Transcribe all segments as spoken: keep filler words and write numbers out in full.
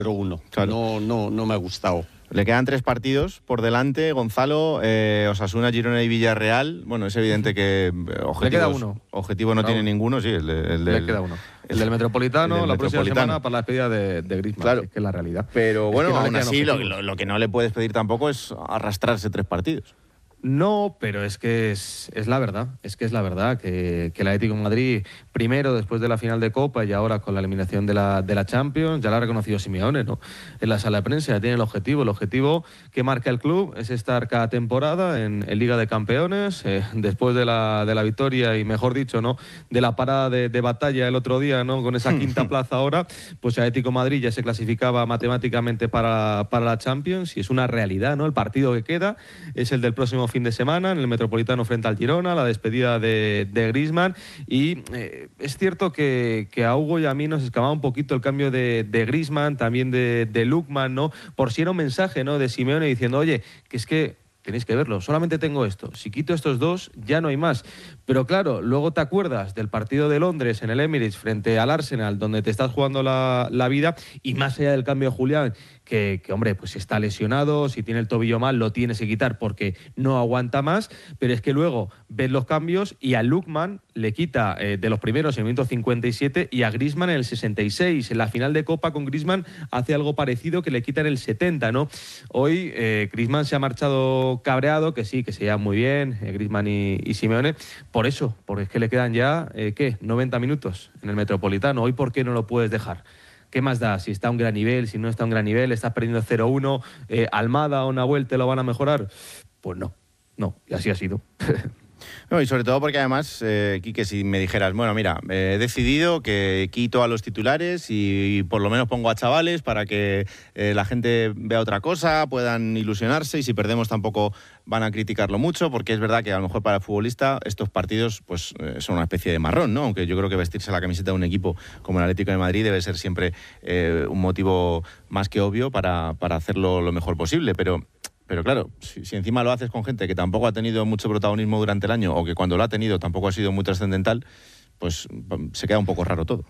cero uno. Claro. No, no, no me ha gustado. Le quedan tres partidos por delante, Gonzalo, eh, Osasuna, Girona y Villarreal. Bueno, es evidente que objetivos, le queda uno. Objetivo no Bravo. tiene ninguno, sí, el, de, el Le del, queda uno. El del Metropolitano, el del la próxima Metropolitano. semana para la despedida de, de Griezmann, Claro. que es la realidad. Pero Es bueno, que no le aún quedan así, lo, objetivos. lo, lo que no le puedes pedir tampoco es arrastrarse tres partidos. No, pero es que es, es la verdad, es que es la verdad que, que el Atlético de Madrid, primero después de la final de Copa y ahora con la eliminación de la, de la Champions, ya lo ha reconocido Simeone, ¿no? En la sala de prensa ya tiene el objetivo, el objetivo que marca el club es estar cada temporada en, en Liga de Campeones, eh, después de la, de la victoria y mejor dicho, ¿no? De la parada de, de batalla el otro día, ¿no? Con esa quinta plaza ahora, pues el Atlético de Madrid ya se clasificaba matemáticamente para, para la Champions y es una realidad, ¿no? El partido que queda es el del próximo fin de semana en el Metropolitano frente al Girona, la despedida de, de Griezmann y eh, es cierto que, que a Hugo y a mí nos escamaba un poquito el cambio de, de Griezmann, también de, de Lookman, ¿no? Por si era un mensaje, ¿no? De Simeone diciendo, oye, que es que tenéis que verlo, solamente tengo esto, si quito estos dos ya no hay más. Pero claro, luego te acuerdas del partido de Londres en el Emirates frente al Arsenal, donde te estás jugando la, la vida, y más allá del cambio de Julián, que, que hombre, pues si está lesionado, si tiene el tobillo mal, lo tienes que quitar porque no aguanta más, pero es que luego ves los cambios y a Lookman le quita eh, de los primeros en el minuto cincuenta y siete y a Griezmann en el sesenta y seis. En la final de Copa con Griezmann hace algo parecido que le quita en el setenta, ¿no? Hoy eh, Griezmann se ha marchado cabreado, que sí, que se lleva muy bien, eh, Griezmann y, y Simeone, por eso, porque es que le quedan ya, eh, ¿qué? noventa minutos en el Metropolitano. Hoy, ¿por qué no lo puedes dejar? ¿Qué más da? Si está a un gran nivel, si no está a un gran nivel, estás perdiendo cero uno, eh, Almada o Nahuel te lo van a mejorar. Pues no, no, y así ha sido. No, y sobre todo porque además, eh, Quique, si me dijeras, bueno, mira, eh, he decidido que quito a los titulares y, y por lo menos pongo a chavales para que eh, la gente vea otra cosa, puedan ilusionarse y si perdemos tampoco van a criticarlo mucho, porque es verdad que a lo mejor para el futbolista estos partidos pues eh, son una especie de marrón, ¿no? Aunque yo creo que vestirse la camiseta de un equipo como el Atlético de Madrid debe ser siempre eh, un motivo más que obvio para, para hacerlo lo mejor posible, pero... Pero claro, si, si encima lo haces con gente que tampoco ha tenido mucho protagonismo durante el año o que cuando lo ha tenido tampoco ha sido muy trascendental, pues se queda un poco raro todo.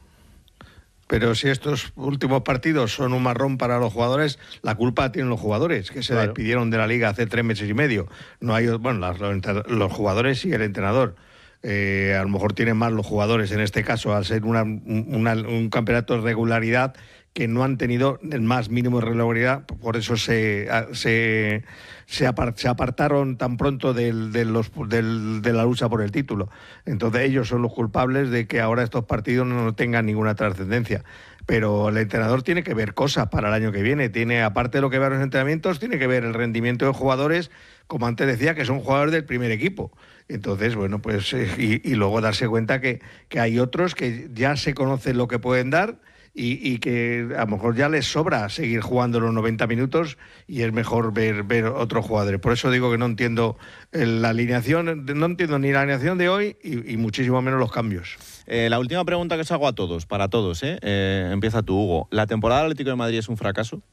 Pero si estos últimos partidos son un marrón para los jugadores, la culpa tienen los jugadores, que se claro. despidieron de la Liga hace tres meses y medio. No hay, bueno, las, los jugadores y el entrenador. Eh, a lo mejor tienen más los jugadores en este caso, al ser una, una, un campeonato de regularidad que no han tenido el más mínimo de regularidad, por eso se, se, se, apart, se apartaron tan pronto del, de, los, del, de la lucha por el título. Entonces ellos son los culpables de que ahora estos partidos no tengan ninguna trascendencia. Pero el entrenador tiene que ver cosas para el año que viene. Tiene, aparte de lo que ve a los entrenamientos, tiene que ver el rendimiento de jugadores, como antes decía, que son jugadores del primer equipo. Entonces, bueno, pues eh, y, y luego darse cuenta que, que hay otros que ya se conocen lo que pueden dar y, y que a lo mejor ya les sobra seguir jugando los noventa minutos y es mejor ver, ver otros jugadores. Por eso digo que no entiendo la alineación, no entiendo ni la alineación de hoy y, y muchísimo menos los cambios. Eh, la última pregunta que os hago a todos, para todos, ¿eh? Eh, empieza tú, Hugo. ¿La temporada del Atlético de Madrid es un fracaso?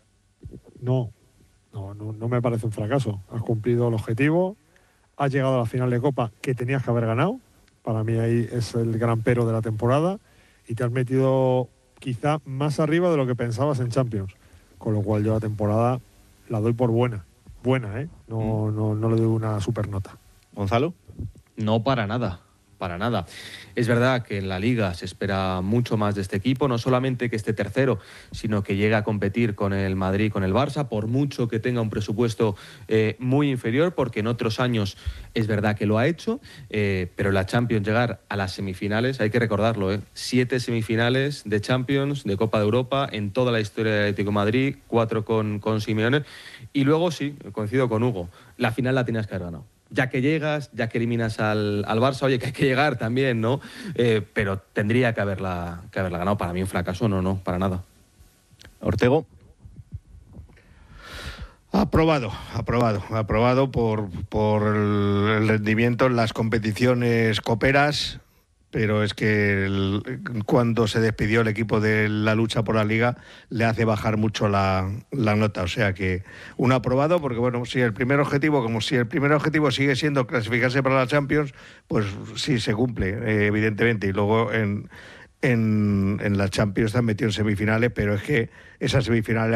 No, no, no, no me parece un fracaso. Has cumplido el objetivo, has llegado a la final de Copa que tenías que haber ganado. Para mí ahí es el gran pero de la temporada y te has metido quizá más arriba de lo que pensabas en Champions. Con lo cual yo la temporada la doy por buena. Buena, ¿eh? No, no, no le doy una super nota. ¿Gonzalo? No, para nada. Para nada. Es verdad que en la Liga se espera mucho más de este equipo, no solamente que esté tercero, sino que llegue a competir con el Madrid, con el Barça, por mucho que tenga un presupuesto eh, muy inferior, porque en otros años es verdad que lo ha hecho, eh, pero la Champions, llegar a las semifinales, hay que recordarlo, ¿eh? siete semifinales de Champions, de Copa de Europa, en toda la historia del Atlético de Madrid, cuatro con, con Simeone, y luego sí, coincido con Hugo, la final la tienes que haber ganado. Ya que llegas, ya que eliminas al, al Barça, oye, que hay que llegar también, ¿no? Eh, pero tendría que haberla, que haberla ganado. Para mí un fracaso, no, no, para nada. ¿Ortego? Aprobado, aprobado, aprobado por, por el rendimiento en las competiciones coperas, pero es que el, cuando se despidió el equipo de la lucha por la Liga le hace bajar mucho la, la nota, o sea que un aprobado, porque bueno, si el primer objetivo, como si el primer objetivo sigue siendo clasificarse para la Champions, pues sí se cumple, eh, evidentemente, y luego en, en, en la Champions están metidos en semifinales, pero es que esas semifinales